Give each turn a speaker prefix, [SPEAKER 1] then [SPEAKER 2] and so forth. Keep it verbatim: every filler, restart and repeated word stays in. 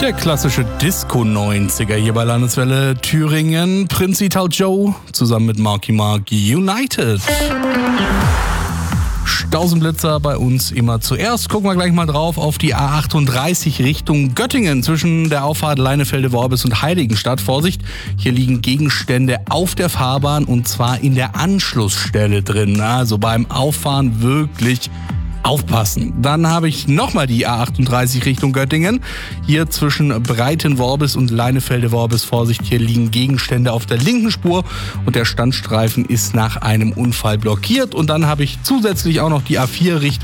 [SPEAKER 1] Der klassische Disco-neunziger hier bei Landeswelle Thüringen. Prinz Ital Joe zusammen mit Marky Mark United. Stausenblitzer bei uns immer zuerst. Gucken wir gleich mal drauf auf die A achtunddreißig Richtung Göttingen zwischen der Auffahrt Leinefelde-Worbis und Heiligenstadt. Vorsicht, hier liegen Gegenstände auf der Fahrbahn und zwar in der Anschlussstelle drin. Also beim Auffahren wirklich aufpassen. Dann habe ich nochmal die A achtunddreißig Richtung Göttingen. Hier zwischen Breitenworbis und Leinefelde-Worbis. Vorsicht, hier liegen Gegenstände auf der linken Spur und der Standstreifen ist nach einem Unfall blockiert. Und dann habe ich zusätzlich auch noch die A vier Richtung